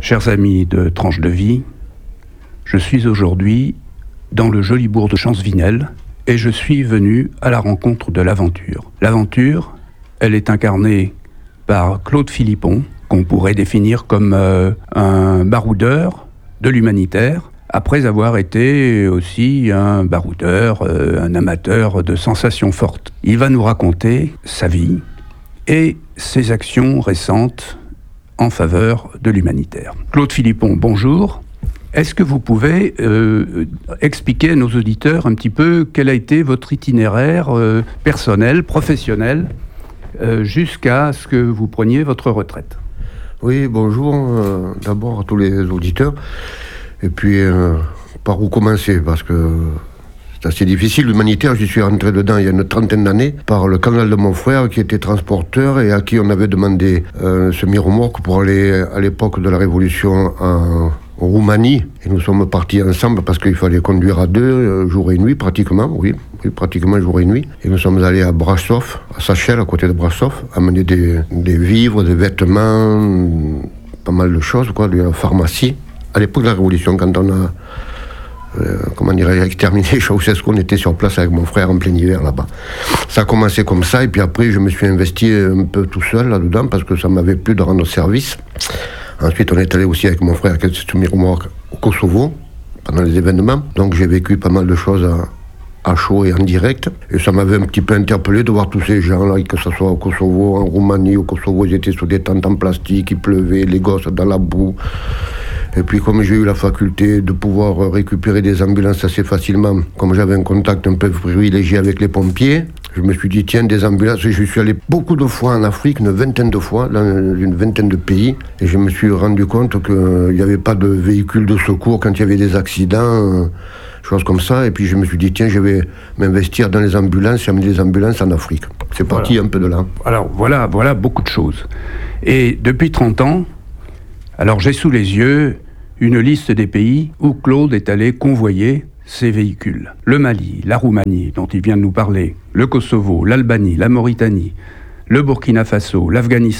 Chers amis de Tranche de Vie, je suis aujourd'hui dans le joli bourg de Champsvinel et je suis venu à la rencontre de l'aventure. L'aventure, elle est incarnée par Claude Philippon, qu'on pourrait définir comme un baroudeur de l'humanitaire, après avoir été aussi un baroudeur, un amateur de sensations fortes. Il va nous raconter sa vie et ses actions récentes en faveur de l'humanitaire. Claude Philippon, bonjour. Est-ce que vous pouvez expliquer à nos auditeurs un petit peu quel a été votre itinéraire personnel, professionnel, jusqu'à ce que vous preniez votre retraite? Oui, bonjour d'abord à tous les auditeurs. Et puis, par où commencer? Parce que c'est assez difficile. L'humanitaire, j'y suis rentré dedans il y a une trentaine d'années par le canal de mon frère qui était transporteur et à qui on avait demandé un semi-remorque pour aller à l'époque de la Révolution en Roumanie. Et nous sommes partis ensemble parce qu'il fallait conduire à deux, jour et nuit pratiquement, oui, pratiquement jour et nuit. Et nous sommes allés à Brașov, à Sachel, à côté de Brașov, amener des vivres, des vêtements, pas mal de choses, quoi, de la pharmacie. À l'époque de la Révolution, quand on a exterminé Ceausescu, on était sur place avec mon frère en plein hiver là-bas. Ça a commencé comme ça, et puis après je me suis investi un peu tout seul là-dedans parce que ça m'avait plu de rendre service. Ensuite on est allé aussi avec mon frère qui est semi-remorque au Kosovo pendant les événements, donc j'ai vécu pas mal de choses à chaud et en direct, et ça m'avait un petit peu interpellé de voir tous ces gens-là, que ce soit au Kosovo, en Roumanie. Au Kosovo, ils étaient sous des tentes en plastique, il pleuvait, les gosses dans la boue. Et puis comme j'ai eu la faculté de pouvoir récupérer des ambulances assez facilement, comme j'avais un contact un peu privilégié avec les pompiers, je me suis dit tiens, des ambulances. Je suis allé beaucoup de fois en Afrique, une vingtaine de fois, dans une vingtaine de pays, et je me suis rendu compte qu'il n'y avait pas de véhicules de secours quand il y avait des accidents, choses comme ça. Et puis je me suis dit tiens, je vais m'investir dans les ambulances et amener des ambulances en Afrique. C'est parti un peu de là. Alors voilà beaucoup de choses. Et depuis 30 ans, alors j'ai sous les yeux une liste des pays où Claude est allé convoyer ses véhicules. Le Mali, la Roumanie, dont il vient de nous parler, le Kosovo, l'Albanie, la Mauritanie, le Burkina Faso, l'Afghanistan,